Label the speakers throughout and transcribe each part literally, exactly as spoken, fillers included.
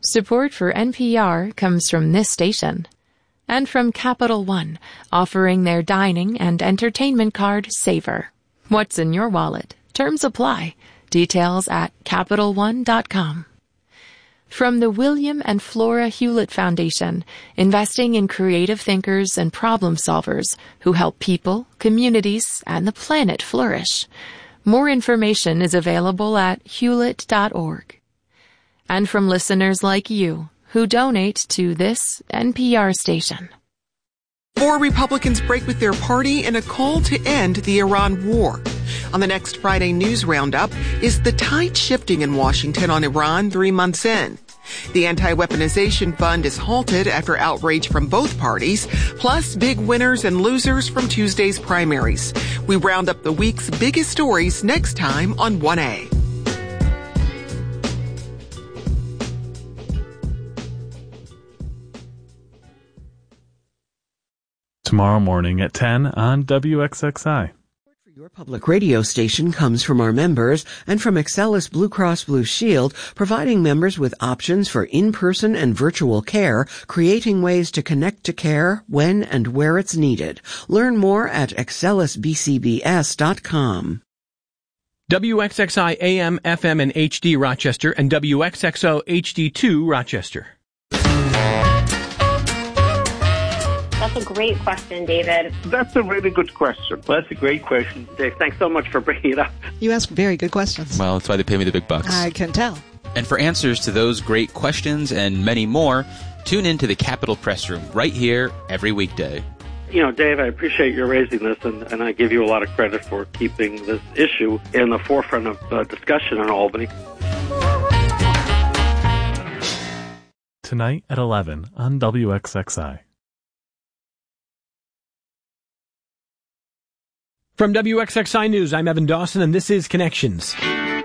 Speaker 1: Support for N P R comes from this station. And from Capital One, offering their dining and entertainment card, Savor. What's in your wallet? Terms apply. Details at Capital One dot com. From the William and Flora Hewlett Foundation, investing in creative thinkers and problem solvers who help people, communities, and the planet flourish. More information is available at hewlett dot org. And from listeners like you, who donate to this N P R station.
Speaker 2: Four Republicans break with their party in a call to end the Iran war. On the next Friday News Roundup, is the tide shifting in Washington on Iran three months in? The Anti-Weaponization Fund is halted after outrage from both parties, plus big winners and losers from Tuesday's primaries. We round up the week's biggest stories next time on one A.
Speaker 3: Tomorrow morning at ten on W X X I.
Speaker 4: Your public radio station comes from our members and from Excelis Blue Cross Blue Shield, providing members with options for in-person and virtual care, creating ways to connect to care when and where it's needed. Learn more at excelis b c b s dot com.
Speaker 5: W X X I A M, F M, and H D Rochester and W X X O H D two Rochester.
Speaker 6: That's a great question, David.
Speaker 7: That's a really good question.
Speaker 8: Well, that's a great question, Dave. Thanks so much for bringing it up.
Speaker 9: You ask very good questions.
Speaker 10: Well, that's why they pay me the big bucks.
Speaker 9: I can tell.
Speaker 10: And for answers to those great questions and many more, tune in to the Capitol Press Room right here every weekday.
Speaker 8: You know, Dave, I appreciate your raising this, and, and I give you a lot of credit for keeping this issue in the forefront of uh, discussion in Albany.
Speaker 3: Tonight at eleven on W X X I.
Speaker 5: From W X X I News, I'm Evan Dawson, and this is Connections.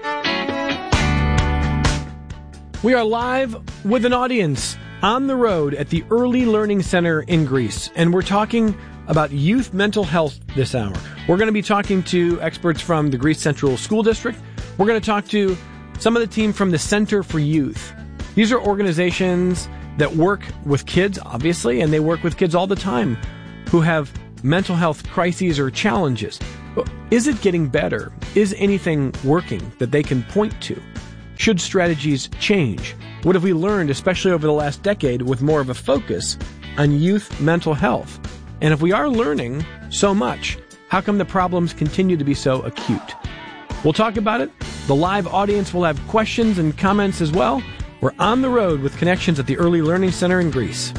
Speaker 5: We are live with an audience on the road at the Early Learning Center in Greece, and we're talking about youth mental health this hour. We're going to be talking to experts from the Greece Central School District. We're going to talk to some of the team from the Center for Youth. These are organizations that work with kids, obviously, and they work with kids all the time who have mental health crises or challenges. Is it getting better? Is anything working that they can point to? Should strategies change? What have we learned, especially over the last decade, with more of a focus on youth mental health? And if we are learning so much, how come the problems continue to be so acute? We'll talk about it. The live audience will have questions and comments as well. We're on the road with Connections at the Early Learning Center in Greece.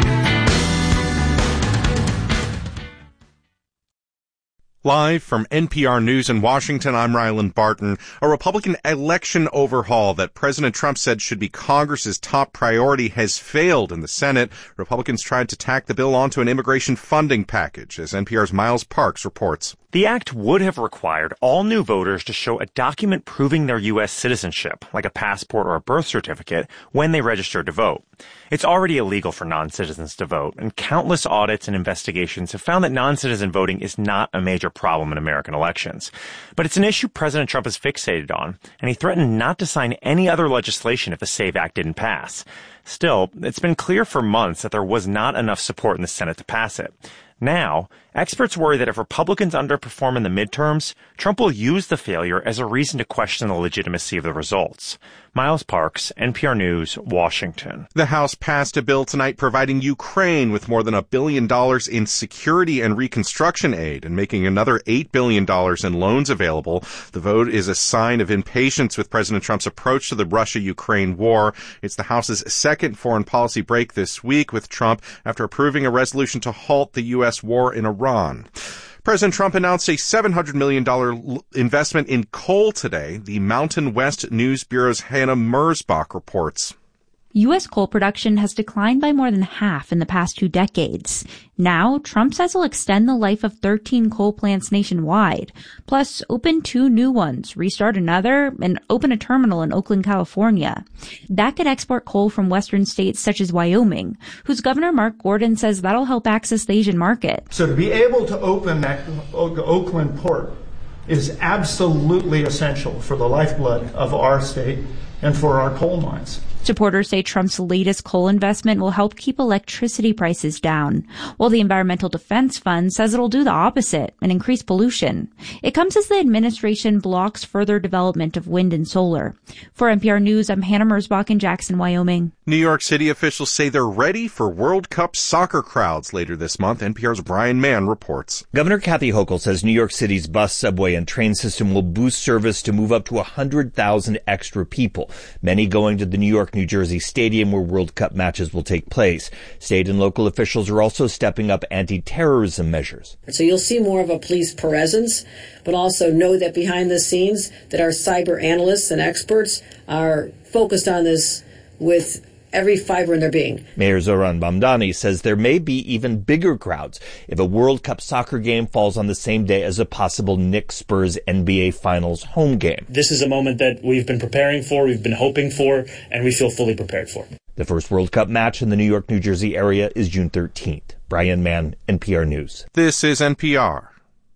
Speaker 11: Live from N P R News in Washington, I'm Ryland Barton. A Republican election overhaul that President Trump said should be Congress's top priority has failed in the Senate. Republicans tried to tack the bill onto an immigration funding package, as N P R's Miles Parks reports.
Speaker 12: The act would have required all new voters to show a document proving their U S citizenship, like a passport or a birth certificate, when they register to vote. It's already illegal for non-citizens to vote, and countless audits and investigations have found that non-citizen voting is not a major problem in American elections. But it's an issue President Trump is fixated on, and he threatened not to sign any other legislation if the SAVE Act didn't pass. Still, it's been clear for months that there was not enough support in the Senate to pass it. Now, experts worry that if Republicans underperform in the midterms, Trump will use the failure as a reason to question the legitimacy of the results. Miles Parks, N P R News, Washington.
Speaker 11: The House passed a bill tonight providing Ukraine with more than a billion dollars in security and reconstruction aid and making another eight billion dollars in loans available. The vote is a sign of impatience with President Trump's approach to the Russia-Ukraine war. It's the House's second foreign policy break this week, with Trump after approving a resolution to halt the U S war in Iran. President Trump announced a seven hundred million dollars investment in coal today. The Mountain West News Bureau's Hannah Merzbach reports.
Speaker 13: U S coal production has declined by more than half in the past two decades. Now, Trump says he'll extend the life of thirteen coal plants nationwide, plus open two new ones, restart another, and open a terminal in Oakland, California. That could export coal from western states such as Wyoming, whose Governor Mark Gordon says that'll help access the Asian market.
Speaker 14: So to be able to open that Oakland port is absolutely essential for the lifeblood of our state and for our coal mines.
Speaker 13: Supporters say Trump's latest coal investment will help keep electricity prices down, while the Environmental Defense Fund says it'll do the opposite and increase pollution. It comes as the administration blocks further development of wind and solar. For N P R News, I'm Hannah Merzbach in Jackson, Wyoming.
Speaker 11: New York City officials say they're ready for World Cup soccer crowds later this month. N P R's Brian Mann reports.
Speaker 7: Governor Kathy Hochul says New York City's bus, subway, and train system will boost service to move up to one hundred thousand extra people, many going to the New York, New Jersey stadium where World Cup matches will take place. State and local officials are also stepping up anti-terrorism measures.
Speaker 15: So you'll see more of a police presence, but also know that behind the scenes that our cyber analysts and experts are focused on this with every fiber in their being.
Speaker 7: Mayor Zohran Mamdani says there may be even bigger crowds if a World Cup soccer game falls on the same day as a possible Knicks-Spurs N B A Finals home game.
Speaker 16: This is a moment that we've been preparing for, we've been hoping for, and we feel fully prepared for.
Speaker 7: The first World Cup match in the New York, New Jersey area is June thirteenth. Brian Mann, N P R News.
Speaker 11: This is N P R.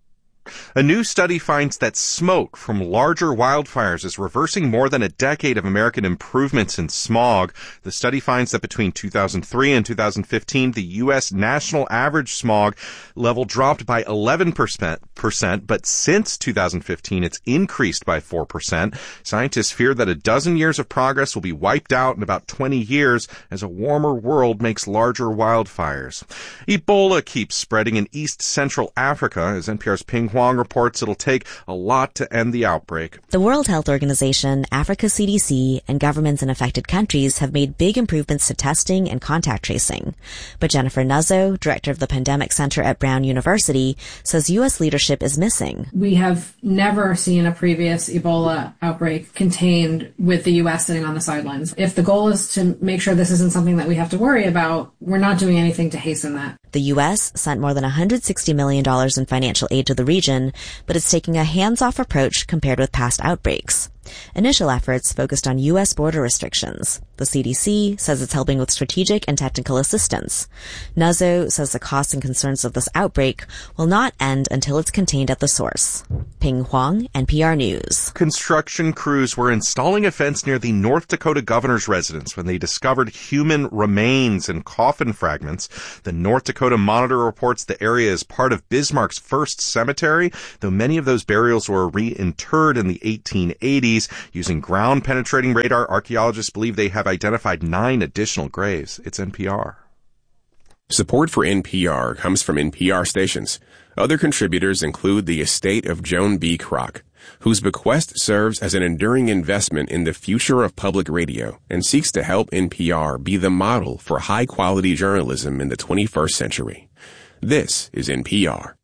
Speaker 11: A new study finds that smoke from larger wildfires is reversing more than a decade of American improvements in smog. The study finds that between two thousand three and two thousand fifteen, the U S national average smog level dropped by eleven percent, but since two thousand fifteen, it's increased by four percent. Scientists fear that a dozen years of progress will be wiped out in about twenty years as a warmer world makes larger wildfires. Ebola keeps spreading in East Central Africa. As N P R's Ping Huang reports, it'll take a lot to end the outbreak.
Speaker 17: The World Health Organization, Africa C D C, and governments in affected countries have made big improvements to testing and contact tracing. But Jennifer Nuzzo, director of the Pandemic Center at Brown University, says U S leadership is missing.
Speaker 18: We have never seen a previous Ebola outbreak contained with the U S sitting on the sidelines. If the goal is to make sure this isn't something that we have to worry about, we're not doing anything to hasten that.
Speaker 17: The U S sent more than one hundred sixty million dollars in financial aid to the region, but it's taking a hands-off approach compared with past outbreaks. Initial efforts focused on U S border restrictions. The C D C says it's helping with strategic and technical assistance. Nuzzo says the costs and concerns of this outbreak will not end until it's contained at the source. Ping Huang, N P R News.
Speaker 11: Construction crews were installing a fence near the North Dakota governor's residence when they discovered human remains and coffin fragments. The North Dakota Monitor reports the area is part of Bismarck's first cemetery, though many of those burials were reinterred in the eighteen eighties. Using ground-penetrating radar, archaeologists believe they have identified nine additional graves. It's N P R.
Speaker 19: Support for N P R comes from N P R stations. Other contributors include the estate of Joan B. Kroc, whose bequest serves as an enduring investment in the future of public radio and seeks to help N P R be the model for high-quality journalism in the twenty-first century. This is N P R.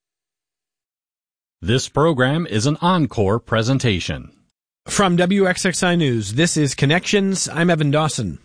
Speaker 20: This program is an encore presentation.
Speaker 5: From W X X I News, this is Connections. I'm Evan Dawson.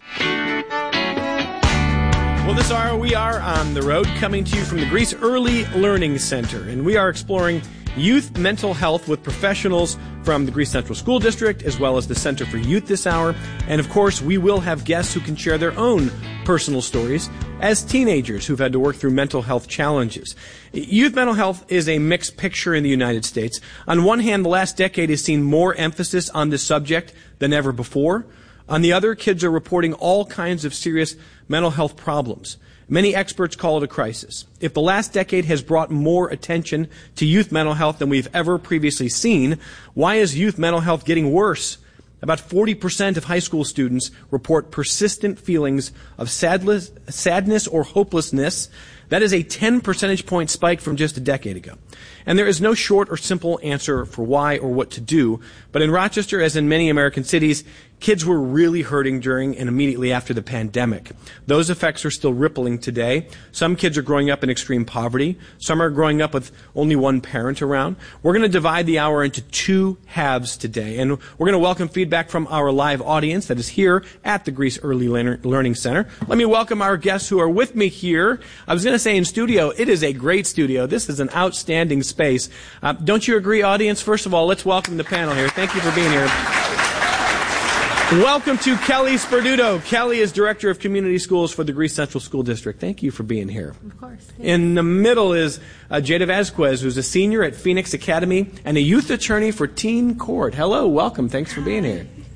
Speaker 5: Well, this hour we are on the road, coming to you from the Greece Early Learning Center, and we are exploring youth mental health with professionals from the Greece Central School District, as well as the Center for Youth this hour. And of course, we will have guests who can share their own personal stories as teenagers who've had to work through mental health challenges. Youth mental health is a mixed picture in the United States. On one hand, the last decade has seen more emphasis on this subject than ever before. On the other, kids are reporting all kinds of serious mental health problems. Many experts call it a crisis. If the last decade has brought more attention to youth mental health than we've ever previously seen, why is youth mental health getting worse? About forty percent of high school students report persistent feelings of sadness, sadness or hopelessness. That is a ten percentage point spike from just a decade ago. And there is no short or simple answer for why or what to do. But in Rochester, as in many American cities, kids were really hurting during and immediately after the pandemic. Those effects are still rippling today. Some kids are growing up in extreme poverty. Some are growing up with only one parent around. We're going to divide the hour into two halves today. And we're going to welcome feedback from our live audience that is here at the Greece Early Learning Center. Let me welcome our guests who are with me here. I was going to say in studio, it is a great studio. This is an outstanding space. Uh, don't you agree, audience? First of all, let's welcome the panel here. Thank you for being here. Welcome to Kelly Sperduto. Kelly is Director of Community Schools for the Greece Central School District. Thank you for being here.
Speaker 18: Of course.
Speaker 5: In the middle is uh, Jada Vasquez, who's a senior at Phoenix Academy and a youth attorney for Teen Court. Hello, welcome. Thanks for being here.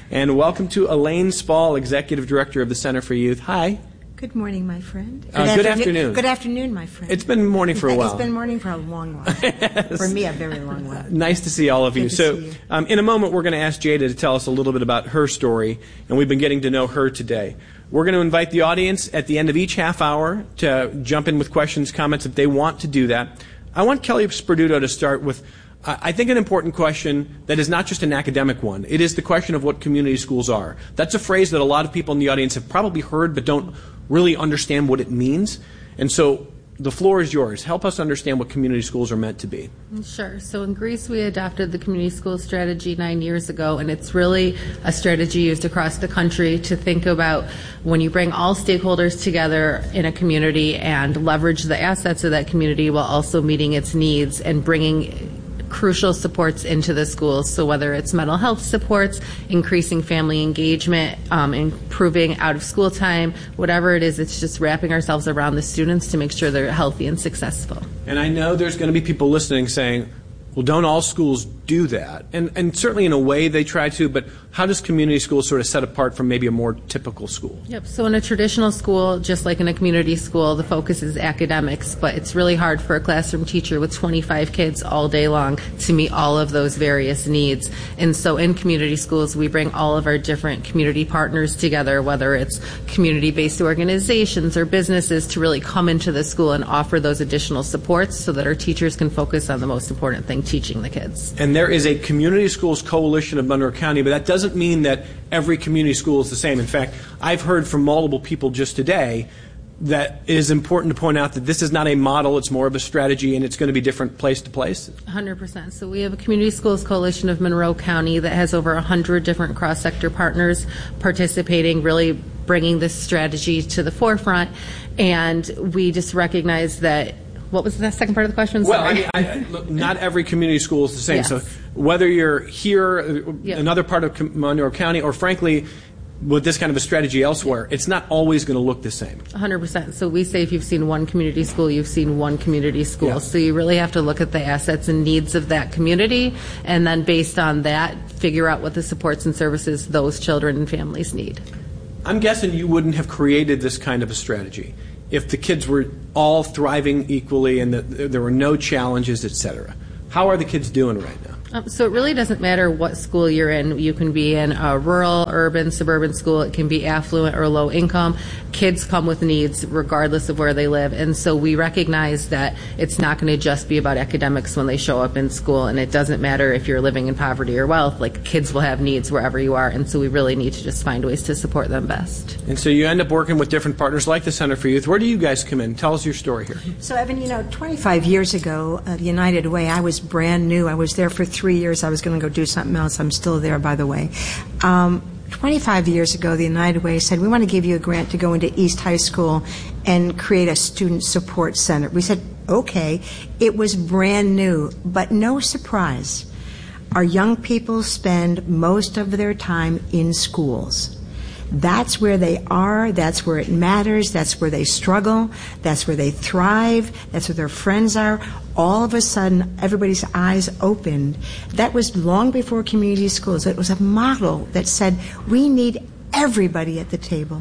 Speaker 5: And welcome to Elaine Spall, Executive Director of the Center for Youth. Hi.
Speaker 21: Good morning, my friend. Good,
Speaker 5: uh, good afternoon.
Speaker 21: Good afternoon, my friend.
Speaker 5: It's been morning for a while.
Speaker 21: It's been morning for a long while. Yes. For me, a very long while.
Speaker 5: Nice to see all of
Speaker 21: Good
Speaker 5: you.
Speaker 21: to
Speaker 5: So,
Speaker 21: see you.
Speaker 5: Um, in a moment, we're going to ask Jada to tell us a little bit about her story, and we've been getting to know her today. We're going to invite the audience at the end of each half hour to jump in with questions, comments, if they want to do that. I want Kelly Sperduto to start with, uh, I think, an important question that is not just an academic one. It is the question of what community schools are. That's a phrase that a lot of people in the audience have probably heard but don't really understand what it means. And so the floor is yours. Help us understand what community schools are meant to be.
Speaker 22: Sure. So in Greece, we adopted the community school strategy nine years ago, and it's really a strategy used across the country to think about when you bring all stakeholders together in a community and leverage the assets of that community while also meeting its needs and bringing crucial supports into the schools. So whether it's mental health supports, increasing family engagement, um, improving out of school time, whatever it is, it's just wrapping ourselves around the students to make sure they're healthy and successful.
Speaker 5: And I know there's going to be people listening saying, well, don't all schools do that? And, and certainly in a way they try to, but how does community schools sort of set apart from maybe a more typical school?
Speaker 22: Yep. So in a traditional school, just like in a community school, the focus is academics, but it's really hard for a classroom teacher with twenty-five kids all day long to meet all of those various needs. And so in community schools, we bring all of our different community partners together, whether it's community-based organizations or businesses, to really come into the school and offer those additional supports so that our teachers can focus on the most important thing, teaching the kids.
Speaker 5: And there is a Community Schools Coalition of Monroe County, but that doesn't mean that every community school is the same. In fact, I've heard from multiple people just today that it is important to point out that this is not a model, it's more of a strategy, and it's going to be different place to place.
Speaker 22: one hundred percent. So we have a Community Schools Coalition of Monroe County that has over one hundred different cross-sector partners participating, really bringing this strategy to the forefront. And we just recognize that. What was the second part of the question?
Speaker 5: Well,
Speaker 22: Sorry.
Speaker 5: I mean, I, look, not every community school is the same.
Speaker 22: Yes.
Speaker 5: So whether you're here,
Speaker 22: Yep.
Speaker 5: another part of Monroe County, or frankly, with this kind of a strategy elsewhere, it's not always going to look the same.
Speaker 22: one hundred percent. So we say if you've seen one community school, you've seen one community school.
Speaker 5: Yeah.
Speaker 22: So you really have to look at the assets and needs of that community, and then based on that, figure out what the supports and services those children and families need.
Speaker 5: I'm guessing you wouldn't have created this kind of a strategy if the kids were all thriving equally and that there were no challenges, et cetera. How are the kids doing right now?
Speaker 22: Um, so it really doesn't matter what school you're in. You can be in a rural, urban, suburban school. It can be affluent or low income. Kids come with needs regardless of where they live. And so we recognize that it's not going to just be about academics when they show up in school. And it doesn't matter if you're living in poverty or wealth. Like, kids will have needs wherever you are. And so we really need to just find ways to support them best.
Speaker 5: And so you end up working with different partners like the Center for Youth. Where do you guys come in? Tell us your story here.
Speaker 21: So, Evan, you know, twenty-five years ago, uh, the United Way, I was brand new. I was there for three years. I was going to go do something else. I'm still there, by the way. Um, twenty-five years ago, the United Way said, we want to give you a grant to go into East High School and create a student support center. We said, okay. It was brand new, but no surprise. Our young people spend most of their time in schools. That's where they are. That's where it matters. That's where they struggle. That's where they thrive. That's where their friends are. All of a sudden, everybody's eyes opened. That was long before community schools. It was a model that said, we need everybody at the table.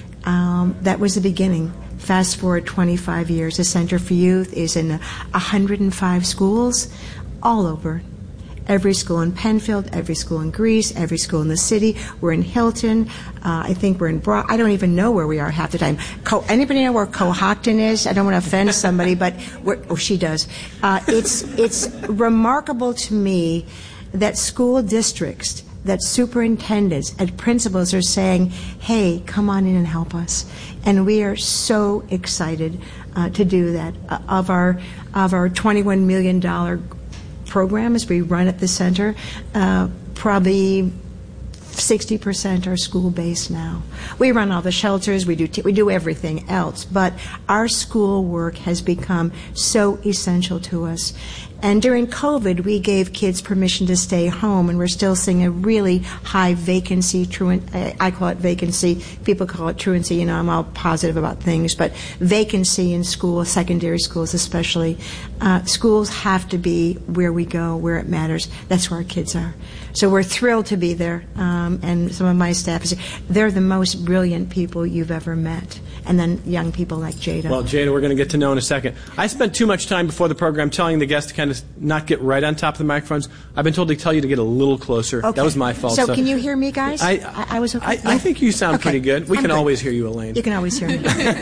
Speaker 21: Um, that was the beginning. Fast forward twenty-five years, the Center for Youth is in one hundred five schools all over. Every school in Penfield, every school in Greece, every school in the city. We're in Hilton. Uh, I think we're in Broad. I don't even know where we are half the time. Co- anybody know where Cohocton is? I don't want to offend somebody, but we're, oh, she does. Uh, it's it's remarkable to me that school districts, that superintendents and principals are saying, hey, come on in and help us. And we are so excited uh, to do that. Uh, of our of our twenty-one million dollars programs we run at the center, uh, probably sixty percent are school-based now. We run all the shelters, we do t- we do everything else, but our school work has become so essential to us. And during COVID, we gave kids permission to stay home, and we're still seeing a really high vacancy, truant, I call it vacancy, people call it truancy, you know, I'm all positive about things, but vacancy in schools, secondary schools especially. Uh, schools have to be where we go, where it matters. That's where our kids are. So we're thrilled to be there, um, and some of my staff is they're the most brilliant people you've ever met, and then young people like Jada.
Speaker 5: Well, Jada, we're going to get to know in a second. I spent too much time before the program telling the guests to kind of not get right on top of the microphones. I've been told to tell you to get a little closer.
Speaker 21: Okay.
Speaker 5: That was my fault.
Speaker 21: So, so can you hear me, guys?
Speaker 5: I,
Speaker 21: I, I was okay.
Speaker 5: I,
Speaker 21: yeah.
Speaker 5: I think you sound
Speaker 21: okay.
Speaker 5: pretty good. We
Speaker 21: I'm
Speaker 5: can
Speaker 21: good.
Speaker 5: always hear you, Elaine.
Speaker 21: You can always hear me.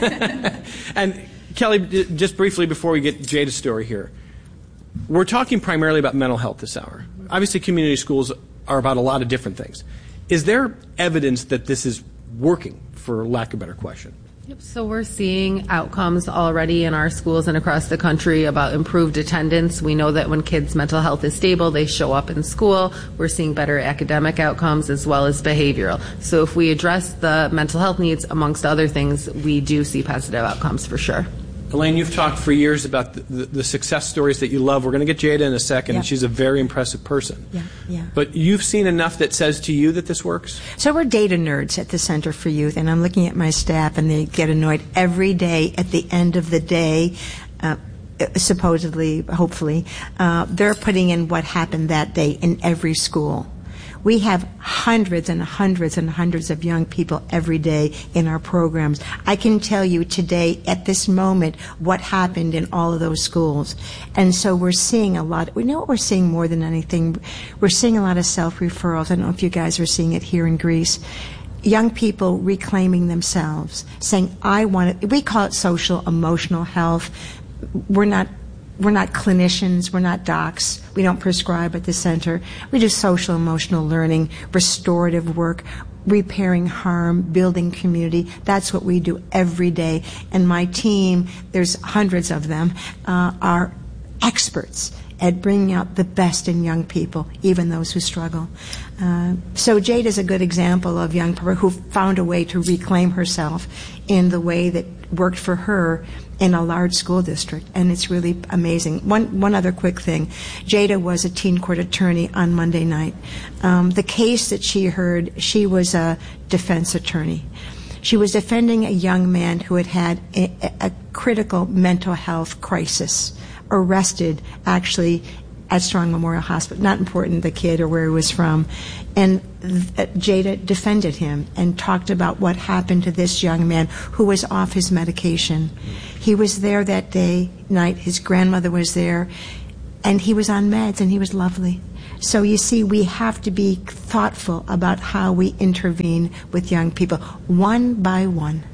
Speaker 5: And Kelly, just briefly before we get Jada's story here, we're talking primarily about mental health this hour. Obviously, community schools are about a lot of different things. Is there evidence that this is working, for lack of a better question?
Speaker 22: Yep, so we're seeing outcomes already in our schools and across the country about improved attendance. We know that when kids' mental health is stable, they show up in school. We're seeing better academic outcomes as well as behavioral. So if we address the mental health needs, amongst other things, we do see positive outcomes for sure.
Speaker 5: Elaine, you've talked for years about the, the, the success stories that you love. We're going to get Jada in a second,
Speaker 21: yeah.
Speaker 5: and she's a very impressive person.
Speaker 21: Yeah, yeah.
Speaker 5: But you've seen enough that says to you that this works?
Speaker 21: So we're data nerds at the Center for Youth, and I'm looking at my staff, and they get annoyed every day at the end of the day. Uh, supposedly, hopefully, uh, they're putting in what happened that day in every school. We have hundreds and hundreds and hundreds of young people every day in our programs. I can tell you today, at this moment, what happened in all of those schools. And so we're seeing a lot. We know what we're seeing more than anything. We're seeing a lot of self-referrals. I don't know if you guys are seeing it here in Greece. Young people reclaiming themselves, saying, I want it. We call it social emotional health. We're not We're not clinicians. We're not docs. We don't prescribe at the center. We do social emotional learning, restorative work, repairing harm, building community. That's what we do every day. And my team, there's hundreds of them, uh, are experts at bringing out the best in young people, even those who struggle. Uh, so Jade is a good example of young people who found a way to reclaim herself in the way that worked for her in a large school district, and it's really amazing. One one other quick thing. Jada was a teen court attorney on Monday night. Um, the case that she heard, she was a defense attorney. She was defending a young man who had had a, a critical mental health crisis, arrested actually at Strong Memorial Hospital. Not important, the kid or where he was from. And th- Jada defended him and talked about what happened to this young man who was off his medication. He was there that day, night. His grandmother was there, and he was on meds, and he was lovely. So you see, we have to be thoughtful about how we intervene with young people, one by one,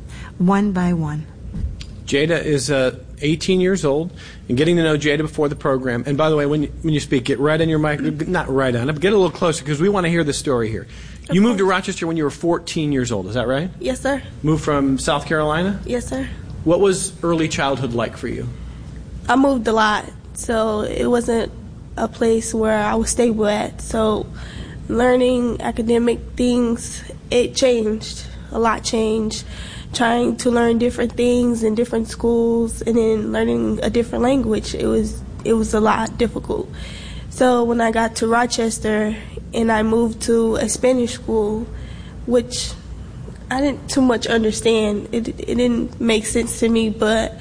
Speaker 21: one by one.
Speaker 5: Jada is uh, eighteen years old, and getting to know Jada before the program. And by the way, when you, when you speak, get right on your mic, not right on it, but get a little closer because we want to hear the story here. Of you moved course. to Rochester when you were fourteen years old, is that right?
Speaker 1: Yes, sir.
Speaker 5: Moved from South Carolina?
Speaker 1: Yes, sir.
Speaker 5: What was early childhood like for you?
Speaker 1: I moved a lot, so it wasn't a place where I was stable at. So learning academic things, it changed. A lot changed. Trying to learn different things in different schools and then learning a different language, it was it was a lot difficult. So when I got to Rochester and I moved to a Spanish school, which I didn't too much understand, it, it didn't make sense to me, but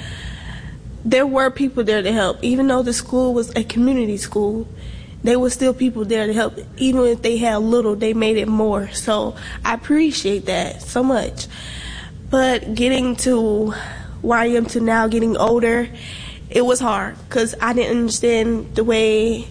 Speaker 1: there were people there to help. Even though the school was a community school, there were still people there to help. Even if they had little, they made it more. So I appreciate that so much. But getting to where I am to now, getting older, it was hard because I didn't understand the way,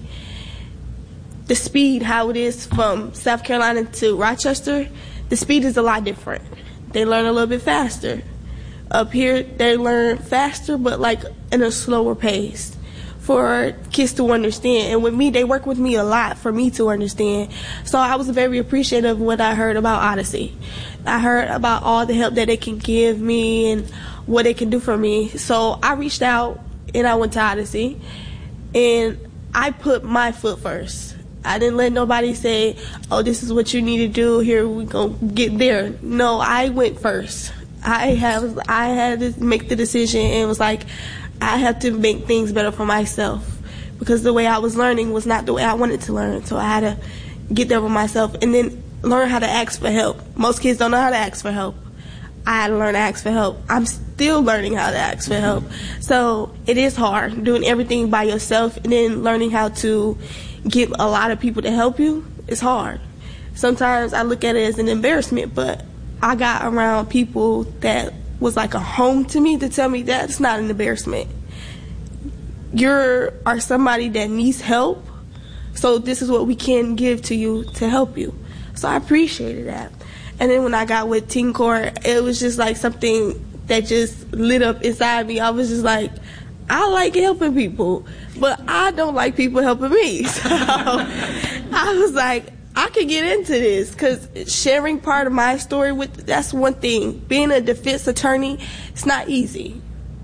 Speaker 1: the speed, how it is from South Carolina to Rochester. The speed is a lot different. They learn a little bit faster. Up here, they learn faster, but like in a slower pace for kids to understand. And with me, they work with me a lot for me to understand. So I was very appreciative when I heard about Odyssey. I heard about all the help that they can give me and what they can do for me. So I reached out and I went to Odyssey, and I put my foot first. I didn't let nobody say, oh, this is what you need to do, here we go get there. No, I went first. I have I had to make the decision and was like, I have to make things better for myself because the way I was learning was not the way I wanted to learn. So I had to get there with myself and then learn how to ask for help. Most kids don't know how to ask for help. I had to learn to ask for help. I'm still learning how to ask for help. So it is hard doing everything by yourself and then learning how to get a lot of people to help you. It's hard. Sometimes I look at it as an embarrassment, but I got around people that was like a home to me to tell me that it's not an embarrassment. You are somebody that needs help, so this is what we can give to you to help you. So I appreciated that. And then when I got with Teen Court, it was just like something that just lit up inside me. I was just like, I like helping people, but I don't like people helping me. So I was like, I could get into this, because sharing part of my story with, that's one thing. Being a defense attorney, it's not easy.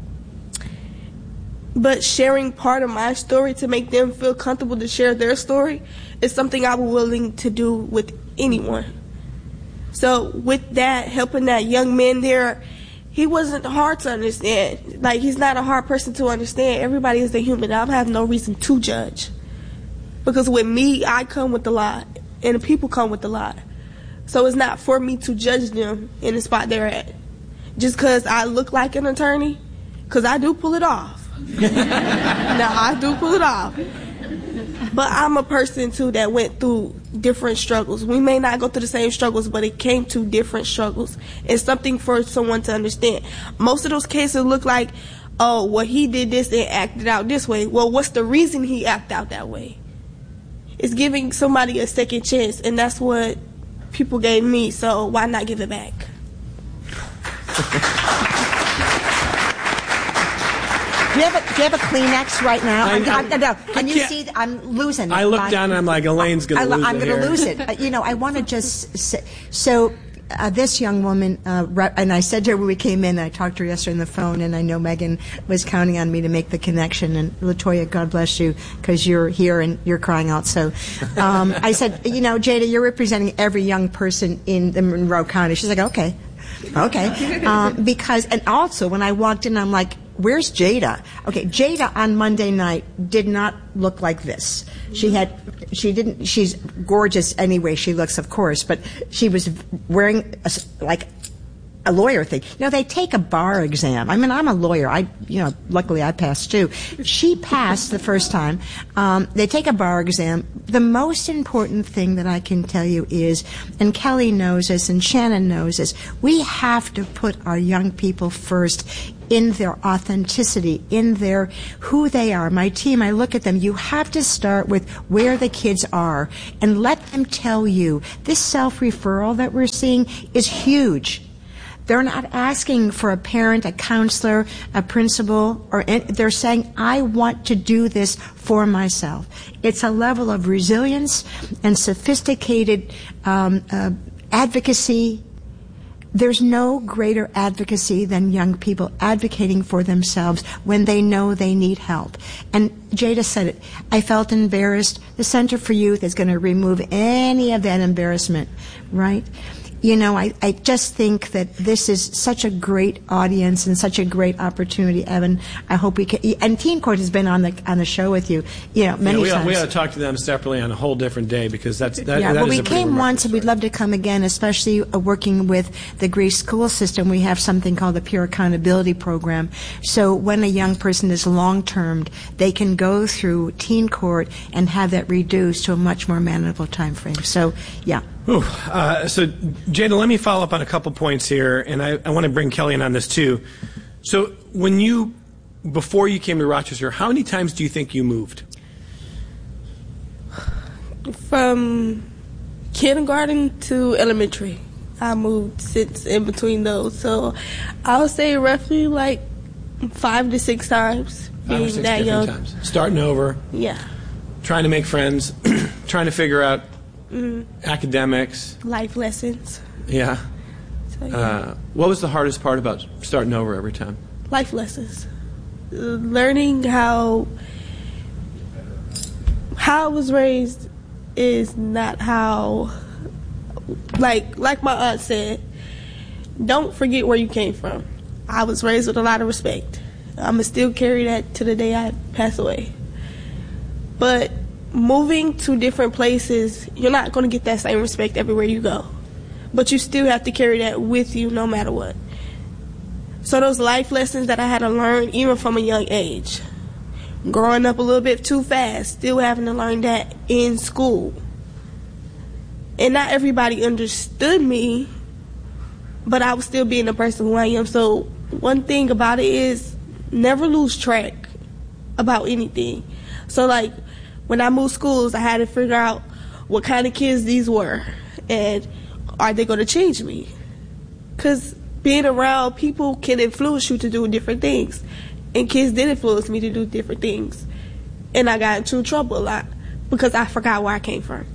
Speaker 1: But sharing part of my story to make them feel comfortable to share their story is something I'm willing to do with anyone. So with that, helping that young man there, he wasn't hard to understand. Like, he's not a hard person to understand. Everybody is a human. I have no reason to judge. Because with me, I come with a lot, and the people come with a lot. So it's not for me to judge them in the spot they're at. Just because I look like an attorney, because I do pull it off. Now, I do pull it off. But I'm a person, too, that went through different struggles. We may not go through the same struggles, but it came to different struggles. It's something for someone to understand. Most of those cases look like, oh, well, he did this and acted out this way. Well, what's the reason he acted out that way? It's giving somebody a second chance, and that's what people gave me, so why not give it back?
Speaker 21: Do you, have a, do you have a Kleenex right now?
Speaker 5: I,
Speaker 21: I'm,
Speaker 5: I,
Speaker 21: I'm, no, no. Can
Speaker 5: I
Speaker 21: you see? I'm losing it.
Speaker 5: I look
Speaker 21: I,
Speaker 5: down and I'm like, Elaine's going to lose
Speaker 21: I'm
Speaker 5: it
Speaker 21: going to
Speaker 5: here.
Speaker 21: lose it. Uh, you know, I want to just say, so uh, this young woman, uh, and I said to her when we came in, I talked to her yesterday on the phone, and I know Megan was counting on me to make the connection. And LaToya, God bless you, because you're here and you're crying out. So um, I said, you know, Jada, you're representing every young person in the Monroe County. She's like, okay. Okay. Um, because, and also when I walked in, I'm like, where's Jada? Okay, Jada on Monday night did not look like this. She had, she didn't, she's gorgeous anyway, she looks, of course, but she was wearing a, like a lawyer thing. You know, they take a bar exam. I mean, I'm a lawyer. I, you know, luckily I passed too. She passed the first time. Um, they take a bar exam. The most important thing that I can tell you is, and Kelly knows this and Shannon knows this, we have to put our young people first in their authenticity, in their who they are. My team, I look at them, you have to start with where the kids are and let them tell you. This self-referral that we're seeing is huge. They're not asking for a parent, a counselor, a principal, or any, they're saying, I want to do this for myself. It's a level of resilience and sophisticated um, uh, advocacy. There's no greater advocacy than young people advocating for themselves when they know they need help. And Jada said it. I felt embarrassed. The Center for Youth is going to remove any of that embarrassment, right? You know, I, I just think that this is such a great audience and such a great opportunity, Evan. I hope we can. And Teen Court has been on the on the show with you, you know, many
Speaker 5: yeah, we
Speaker 21: times.
Speaker 5: Ought, we ought to talk to them separately on a whole different day, because that's that.
Speaker 21: Yeah,
Speaker 5: that
Speaker 21: well,
Speaker 5: is
Speaker 21: we
Speaker 5: a pretty
Speaker 21: came once, and
Speaker 5: story.
Speaker 21: we'd love to come again, especially uh, working with the Greece school system. We have something called the Peer Accountability Program. So when a young person is long-termed, they can go through Teen Court and have that reduced to a much more manageable time frame. So, yeah.
Speaker 5: Ooh, uh, so, Jada, let me follow up on a couple points here, and I, I want to bring Kelly in on this too. So, when you, before you came to Rochester, how many times do you think you moved?
Speaker 1: From kindergarten to elementary, I moved since in between those. So, I'll say roughly like five to six times.
Speaker 5: Five or six
Speaker 1: that
Speaker 5: different
Speaker 1: young.
Speaker 5: times. Starting over.
Speaker 1: Yeah.
Speaker 5: Trying to make friends. Trying to figure out
Speaker 1: Mm.
Speaker 5: academics.
Speaker 1: Life lessons.
Speaker 5: Yeah.
Speaker 1: So, yeah.
Speaker 5: Uh, what was the hardest part about starting over every time?
Speaker 1: Life lessons. Uh, learning how how I was raised is not how, like like my aunt said, don't forget where you came from. I was raised with a lot of respect. I'm going to still carry that to the day I pass away. But moving to different places, you're not going to get that same respect everywhere you go. But you still have to carry that with you no matter what. So those life lessons that I had to learn even from a young age, growing up a little bit too fast, still having to learn that in school. And not everybody understood me, but I was still being the person who I am. So one thing about it is never lose track about anything. So like when I moved schools, I had to figure out what kind of kids these were and are they going to change me? Because being around people can influence you to do different things. And kids did influence me to do different things. And I got into trouble a lot because I forgot where I came from.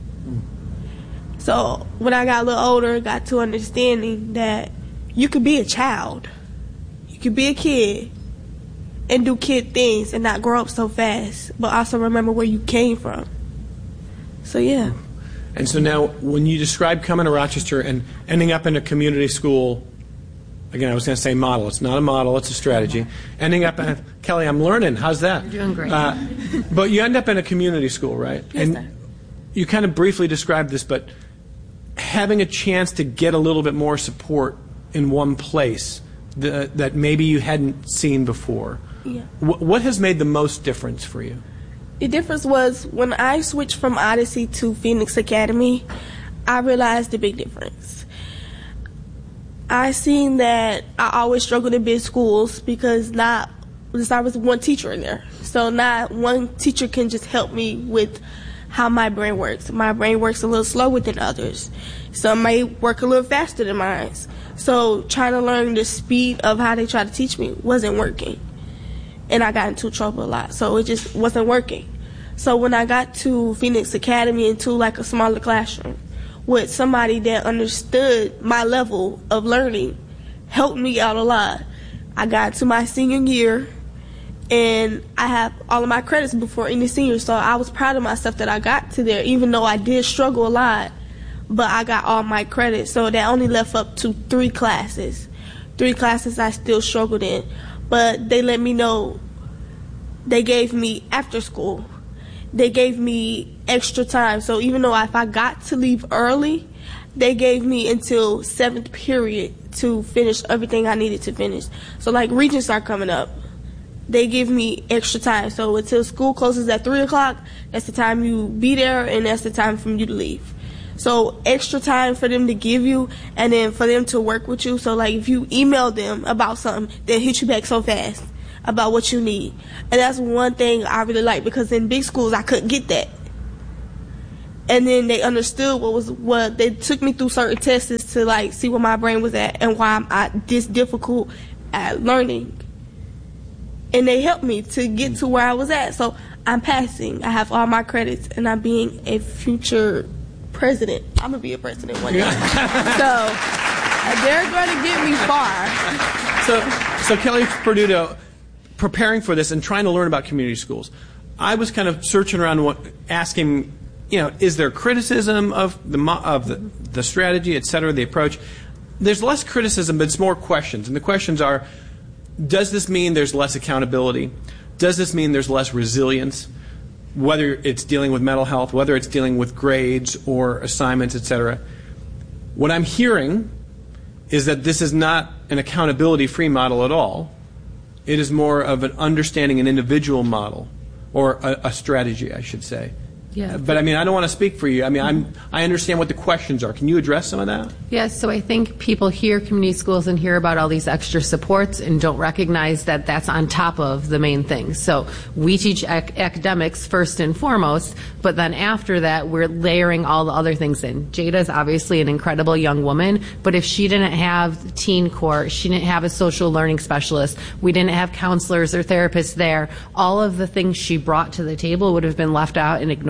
Speaker 1: So when I got a little older, I got to understanding that you could be a child. You could be a kid and do kid things and not grow up so fast, but also remember where you came from. So, yeah.
Speaker 5: And so now when you describe coming to Rochester and ending up in a community school, again, I was going to say model. It's not a model. It's a strategy. Ending up in, Kelly, I'm learning. How's that?
Speaker 22: You're doing great.
Speaker 5: Uh, but you end up in a community school, right?
Speaker 1: Yes,
Speaker 5: and
Speaker 1: sir.
Speaker 5: You kind of briefly described this, but having a chance to get a little bit more support in one place the, that maybe you hadn't seen before.
Speaker 1: Yeah.
Speaker 5: Wh- what has made the most difference for you?
Speaker 1: The difference was when I switched from Odyssey to Phoenix Academy, I realized the big difference. I seen that I always struggled in big schools because not there was one teacher in there. So not one teacher can just help me with how my brain works. My brain works a little slower than others. Some may work a little faster than mine. So trying to learn the speed of how they try to teach me wasn't working. And I got into trouble a lot. So it just wasn't working. So when I got to Phoenix Academy into like a smaller classroom with somebody that understood my level of learning, helped me out a lot. I got to my senior year and I have all of my credits before any senior, so I was proud of myself that I got to there, even though I did struggle a lot, but I got all my credits, so that only left up to three classes. Three classes I still struggled in, but they let me know, they gave me after school, they gave me extra time, so even though if I got to leave early, they gave me until seventh period to finish everything I needed to finish. So like Regents are coming up. They give me extra time. So until school closes at three o'clock, that's the time you be there, and that's the time for you to leave. So extra time for them to give you, and then for them to work with you. So like if you email them about something, they'll hit you back so fast about what you need. And that's one thing I really like, because in big schools I couldn't get that. And then they understood what was what they took me through certain tests to like see where my brain was at and why I'm I, this difficult at learning. And they helped me to get to where I was at. So I'm passing. I have all my credits, and I'm being a future president. I'm gonna be a president one day. So uh, they're going to get me far.
Speaker 5: So, so Kelly Perduto, preparing for this and trying to learn about community schools, I was kind of searching around, what, asking, you know, is there criticism of the of the, the strategy, et cetera, the approach? There's less criticism, but it's more questions, and the questions are: does this mean there's less accountability? Does this mean there's less resilience? Whether it's dealing with mental health, whether it's dealing with grades or assignments, et cetera. What I'm hearing is that this is not an accountability-free model at all. It is more of an understanding an individual model, or a, a strategy, I should say.
Speaker 22: Yeah.
Speaker 5: But I mean, I don't want to speak for you. I mean, I'm, I understand what the questions are. Can you address some of that?
Speaker 22: Yes, so I think people hear community schools and hear about all these extra supports and don't recognize that that's on top of the main thing. So we teach ac- academics first and foremost, but then after that, we're layering all the other things in. Jada is obviously an incredible young woman, but if she didn't have teen court, she didn't have a social learning specialist, we didn't have counselors or therapists there, all of the things she brought to the table would have been left out and ignored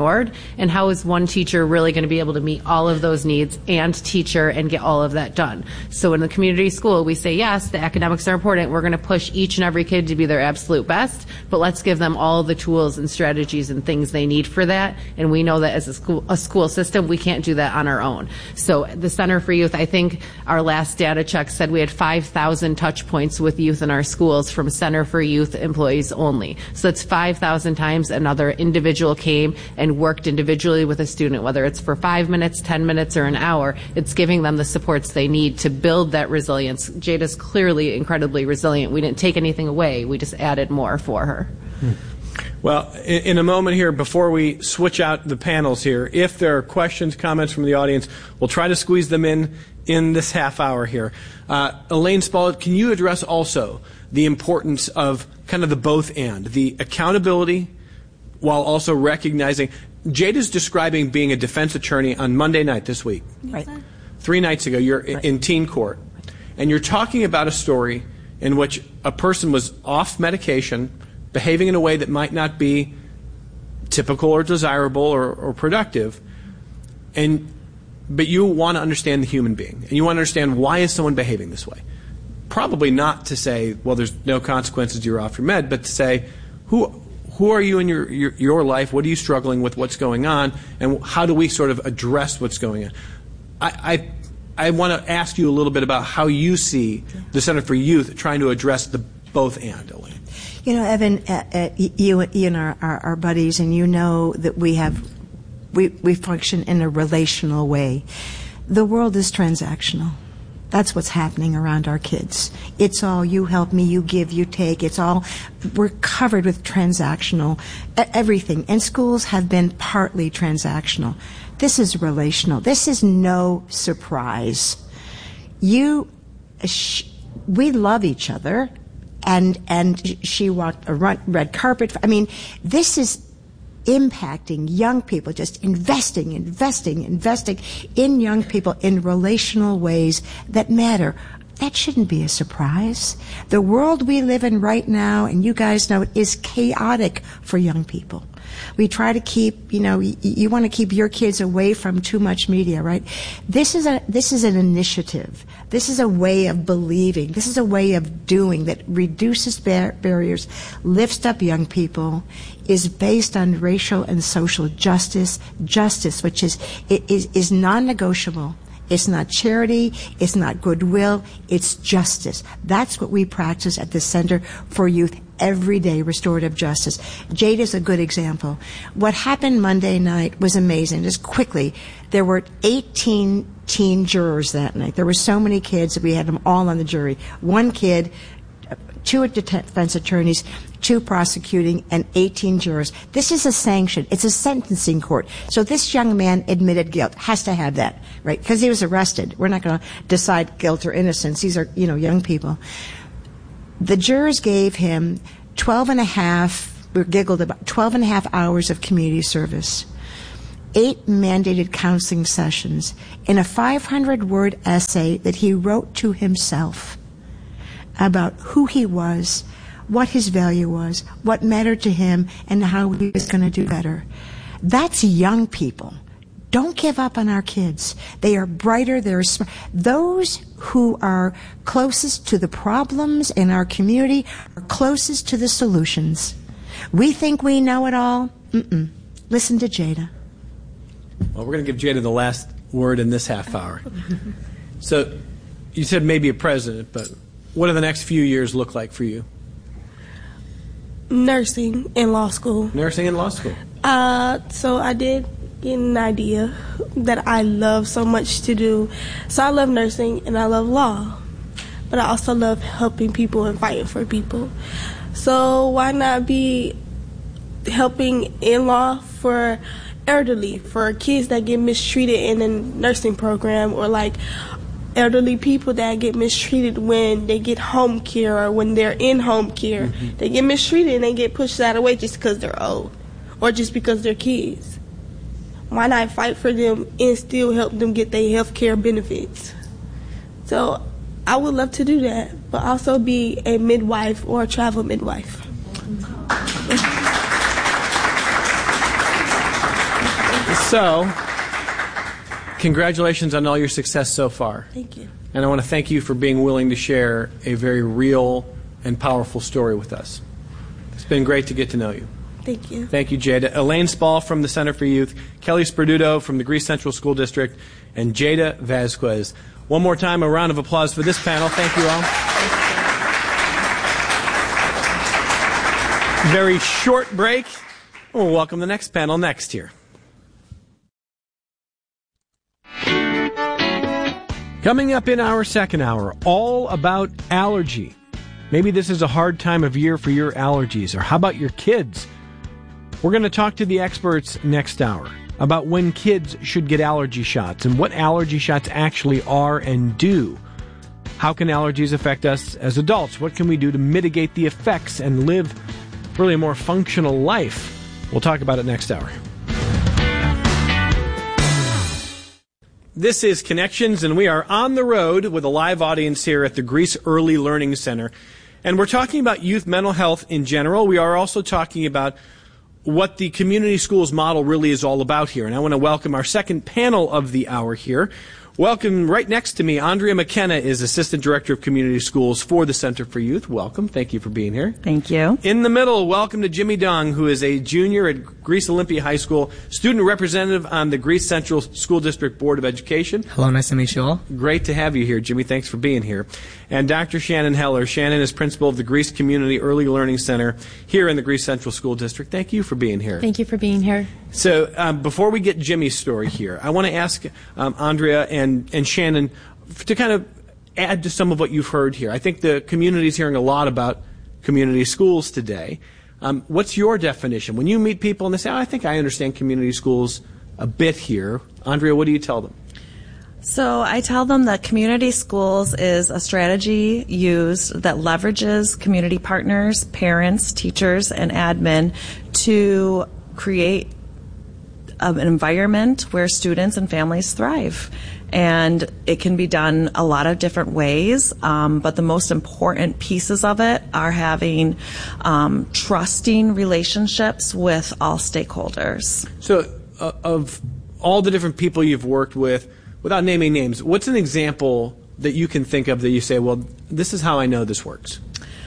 Speaker 22: ignored? And how is one teacher really going to be able to meet all of those needs and teacher and get all of that done? So in the community school, we say, yes, the academics are important. We're going to push each and every kid to be their absolute best, but let's give them all the tools and strategies and things they need for that. And we know that as a school, a school system, we can't do that on our own. So the Center for Youth, I think our last data check said we had five thousand touch points with youth in our schools from Center for Youth employees only. So that's five thousand times another individual came and worked individually with a student, whether it's for five minutes, ten minutes, or an hour. It's giving them the supports they need to build that resilience. Jada's clearly incredibly resilient. We didn't take anything away. We just added more for her.
Speaker 5: Hmm. Well, in, in a moment here, before we switch out the panels here, if there are questions, comments from the audience, we'll try to squeeze them in in this half hour here. Uh, Elaine Spaulding, can you address also the importance of kind of the both and, the accountability while also recognizing, Jada's describing being a defense attorney on Monday night this week.
Speaker 21: Right.
Speaker 5: Three nights ago, you're right. in teen court, and you're talking about a story in which a person was off medication, behaving in a way that might not be typical or desirable or, or productive, and but you want to understand the human being, and you want to understand why is someone behaving this way. Probably not to say, well, there's no consequences, you're off your med, but to say, who who are you in your, your, your life, what are you struggling with, what's going on, and how do we sort of address what's going on. I, I, I want to ask you a little bit about how you see the Center for Youth trying to address the both and, Elaine.
Speaker 21: You know, Evan, uh, uh, you, you and our, our, our buddies, and you know that we have, we, we function in a relational way. The world is transactional. That's what's happening around our kids. It's all you help me, you give, you take. It's all, we're covered with transactional everything. And schools have been partly transactional. This is relational. This is no surprise. You, sh- we love each other. And and she walked a red carpet. I mean, this is impacting young people, just investing, investing, investing in young people in relational ways that matter. That shouldn't be a surprise. The world we live in right now, and you guys know it, is chaotic for young people. We try to keep, you know, y- you want to keep your kids away from too much media, right? This is a this is an initiative. This is a way of believing. This is a way of doing that reduces bar- barriers, lifts up young people, is based on racial and social justice, justice, which is is, is non-negotiable. It's not charity, it's not goodwill, it's justice. That's what we practice at the Center for Youth every day, restorative justice. Jade is a good example. What happened Monday night was amazing. Just quickly, there were eighteen teen jurors that night. There were so many kids that we had them all on the jury. One kid, two defense attorneys, two prosecuting, and eighteen jurors. This is a sanction. It's a sentencing court. So this young man admitted guilt. Has to have that, right? Because he was arrested. We're not going to decide guilt or innocence. These are, you know, young people. The jurors gave him twelve and a half, we giggled about, twelve and a half hours of community service, eight mandated counseling sessions, and a five hundred word essay that he wrote to himself about who he was, what his value was, what mattered to him, and how he was going to do better. That's young people. Don't give up on our kids. They are brighter, they're smart. Those who are closest to the problems in our community are closest to the solutions. We think we know it all. Mm-mm. Listen to Jada.
Speaker 5: Well, we're going to give Jada the last word in this half hour. So you said maybe a president, but what do the next few years look like for you?
Speaker 1: Nursing and law school.
Speaker 5: Nursing and law school.
Speaker 1: Uh, so I did get an idea that I love so much to do. So I love nursing and I love law, but I also love helping people and fighting for people. So why not be helping in law for elderly, for kids that get mistreated in a nursing program, or like elderly people that get mistreated when they get home care or when they're in home care. Mm-hmm. They get mistreated and they get pushed out of the way just because they're old or just because they're kids. Why not fight for them and still help them get their health care benefits? So I would love to do that, but also be a midwife or a travel midwife.
Speaker 5: So, congratulations on all your success so far.
Speaker 1: Thank you.
Speaker 5: And I want to thank you for being willing to share a very real and powerful story with us. It's been great to get to know you.
Speaker 1: Thank you.
Speaker 5: Thank you, Jada. Elaine Spall from the Center for Youth, Kelly Sperduto from the Greece Central School District, and Jada Vasquez. One more time, a round of applause for this panel. Thank you all. Very short break. We'll welcome the next panel next here. Coming up in our second hour, all about allergy. Maybe this is a hard time of year for your allergies, or how about your kids? We're going to talk to the experts next hour about when kids should get allergy shots and what allergy shots actually are and do. How can allergies affect us as adults? What can we do to mitigate the effects and live really a more functional life? We'll talk about it next hour. This is Connections, and we are on the road with a live audience here at the Greece Early Learning Center. And we're talking about youth mental health in general. We are also talking about what the community schools model really is all about here. And I want to welcome our second panel of the hour here. Welcome, right next to me, Andrea McKenna is Assistant Director of Community Schools for the Center for Youth. Welcome. Thank you for being here.
Speaker 2: Thank you.
Speaker 5: In the middle, welcome to Jimmy Dong, who is a junior at Greece Olympia High School, student representative on the Greece Central School District Board of Education.
Speaker 2: Hello, nice to meet you all.
Speaker 5: Great to have you here, Jimmy. Thanks for being here. And Doctor Shannon Heller. Shannon is principal of the Greece Community Early Learning Center here in the Greece Central School District. Thank you for being here.
Speaker 4: Thank you for being here.
Speaker 5: So um, before we get Jimmy's story here, I want to ask um, Andrea and, and Shannon to kind of add to some of what you've heard here. I think the community is hearing a lot about community schools today. Um, what's your definition? When you meet people and they say, oh, I think I understand community schools a bit here, Andrea, what do you tell them?
Speaker 2: So I tell them that community schools is a strategy used that leverages community partners, parents, teachers, and admin to create an environment where students and families thrive. And it can be done a lot of different ways, um, but the most important pieces of it are having um, trusting relationships with all stakeholders.
Speaker 5: So uh, of all the different people you've worked with, without naming names, what's an example that you can think of that you say, well, this is how I know this works?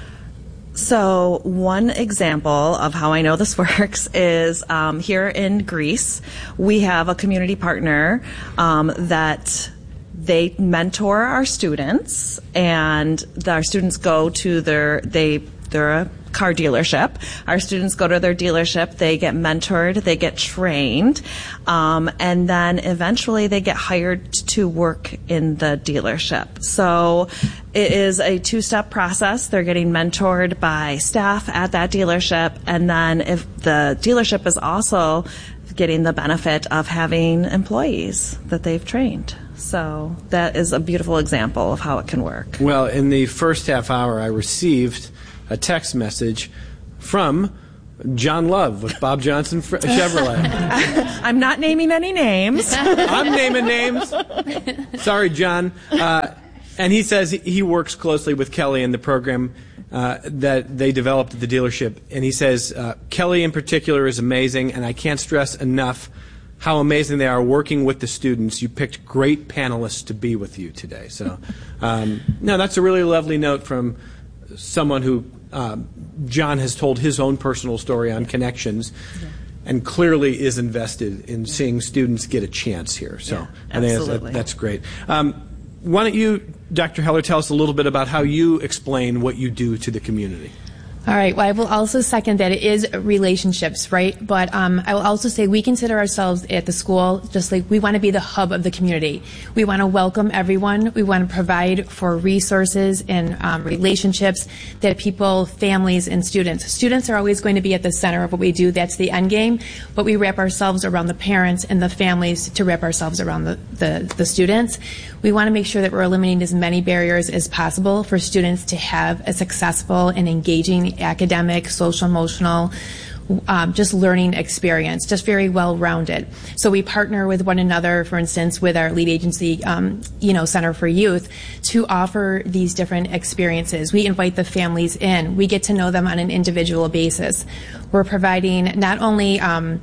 Speaker 2: So one example of how I know this works is um, here in Greece, we have a community partner um, that they mentor our students, and our students go to their, they, they're a car dealership. Our students go to their dealership, they get mentored, they get trained, um, and then eventually they get hired to work in the dealership. So it is a two-step process. They're getting mentored by staff at that dealership, and then if the dealership is also getting the benefit of having employees that they've trained. So that is a beautiful example of how it can work.
Speaker 5: Well, in the first half hour, I received a text message from John Love with Bob Johnson Chevrolet.
Speaker 2: I'm not naming any names.
Speaker 5: I'm naming names. Sorry, John. Uh, and he says he works closely with Kelly in the program uh, that they developed at the dealership. And he says, uh, Kelly in particular is amazing, and I can't stress enough how amazing they are working with the students. You picked great panelists to be with you today. So, um, no, that's a really lovely note from someone who um, John has told his own personal story on Connections, yeah. and clearly is invested in yeah. seeing students get a chance here. So
Speaker 2: yeah,
Speaker 5: I think that's, that, that's great. Um, why don't you, Doctor Heller, tell us a little bit about how you explain what you do to the community?
Speaker 4: All right. Well, I will also second that it is relationships, right? But um, I will also say we consider ourselves at the school just like we want to be the hub of the community. We want to welcome everyone. We want to provide for resources and um, relationships that people, families, and students. Students are always going to be at the center of what we do. That's the end game. But we wrap ourselves around the parents and the families to wrap ourselves around the, the, the students. We want to make sure that we're eliminating as many barriers as possible for students to have a successful and engaging academic, social, emotional, um, just learning experience, just very well-rounded. So we partner with one another, for instance, with our lead agency, um, you know, Center for Youth, to offer these different experiences. We invite the families in. We get to know them on an individual basis. We're providing not only um,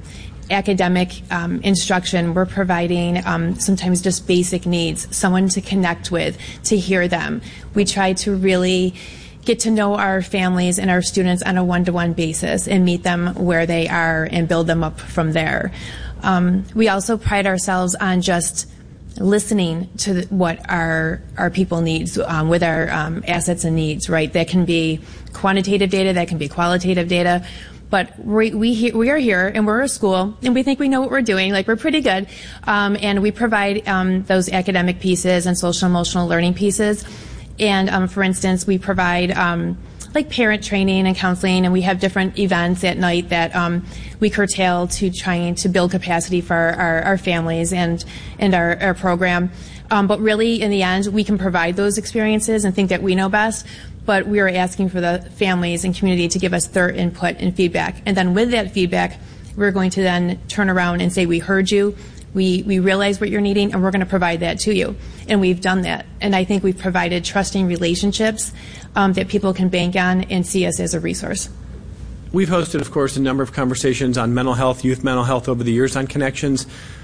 Speaker 4: academic um, instruction. We're providing um, sometimes just basic needs, someone to connect with, to hear them. We try to really get to know our families and our students on a one-to-one basis and meet them where they are and build them up from there. Um, we also pride ourselves on just listening to what our our people needs um, with our um, assets and needs, right? That can be quantitative data, that can be qualitative data, but we we, he, we are here and we're a school and we think we know what we're doing, like we're pretty good, um, and we provide um, those academic pieces and social emotional learning pieces. And um, for instance, we provide um, like parent training and counseling, and we have different events at night that um, we curtail to trying to build capacity for our, our, our families and and our, our program. Um, but really, in the end, we can provide those experiences and think that we know best. But we are asking for the families and community to give us their input and feedback. And then with that feedback, we're going to then turn around and say, we heard you. We, we realize what you're needing, and we're going to provide that to you. And we've done that. And I think we've provided trusting relationships um, that people can bank on and see us as a resource.
Speaker 5: We've hosted, of course, a number of conversations on mental health, youth mental health over the years on Connections.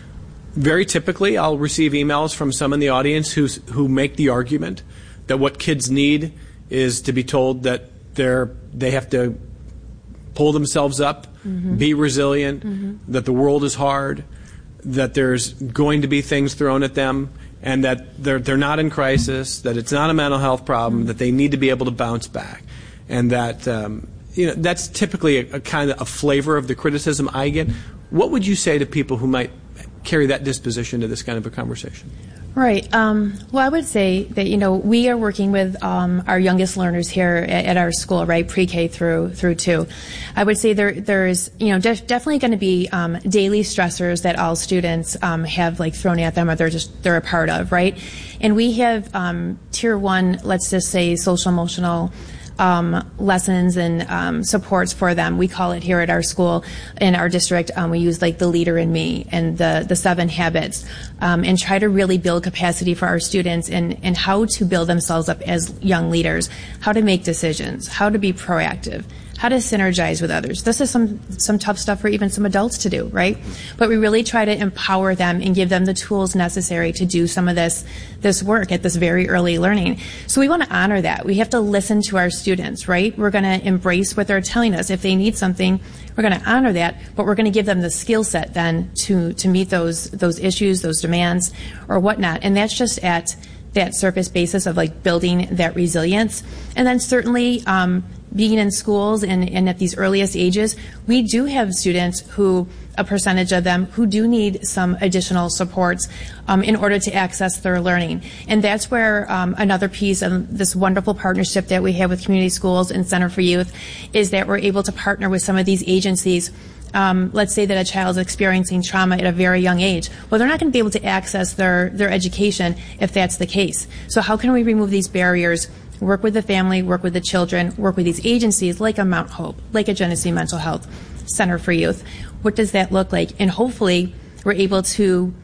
Speaker 5: Very typically, I'll receive emails from some in the audience who's, who make the argument that what kids need is to be told that they're, they have to pull themselves up, mm-hmm. be resilient, mm-hmm. that the world is hard, that there's going to be things thrown at them, and that they're they're not in crisis, that it's not a mental health problem, mm-hmm. that they need to be able to bounce back, and that um, you know that's typically a, a kind of a flavor of the criticism I get. What would you say to people who might carry that disposition to this kind of a conversation?
Speaker 4: Right. Um, well, I would say that, you know, we are working with um, our youngest learners here at, at our school, right, pre-K through through two. I would say there there's, you know, def- definitely going to be um, daily stressors that all students um, have, like, thrown at them or they're just they're a part of, right? And we have um, tier one, let's just say, social emotional Um, lessons and um, supports for them. We call it here at our school, in our district, um, we use like the leader in me and the, the seven habits um, and try to really build capacity for our students and, and how to build themselves up as young leaders, how to make decisions, how to be proactive, how to synergize with others. This is some some tough stuff for even some adults to do, right? But we really try to empower them and give them the tools necessary to do some of this this work at this very early learning. So we want to honor that. We have to listen to our students, right? We're going to embrace what they're telling us. If they need something, we're going to honor that, but we're going to give them the skill set then to to meet those those issues, those demands, or whatnot. And that's just at that surface basis of like building that resilience. And then certainly um, being in schools and, and at these earliest ages, we do have students who, a percentage of them, who do need some additional supports um, in order to access their learning. And that's where um, another piece of this wonderful partnership that we have with community schools and Center for Youth is that we're able to partner with some of these agencies. Um, let's say that a child is experiencing trauma at a very young age. Well, they're not going to be able to access their, their education if that's the case. So how can we remove these barriers, work with the family, work with the children, work with these agencies like a Mount Hope, like a Genesee Mental Health, Center for Youth? What does that look like? And hopefully we're able to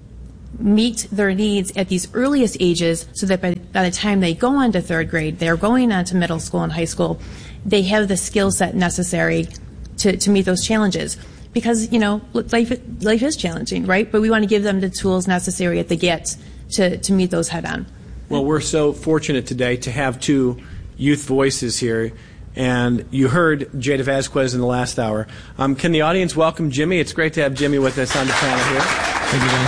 Speaker 4: meet their needs at these earliest ages so that by, by the time they go on to third grade, they're going on to middle school and high school, they have the skill set necessary to, to meet those challenges. Because, you know, life life is challenging, right? But we want to give them the tools necessary at the get to, to meet those head on.
Speaker 5: Well, we're so fortunate today to have two youth voices here. And you heard Jada Vasquez in the last hour. Um, can the audience welcome Jimmy? It's great to have Jimmy with us on the panel here.
Speaker 3: Thank you, Dan.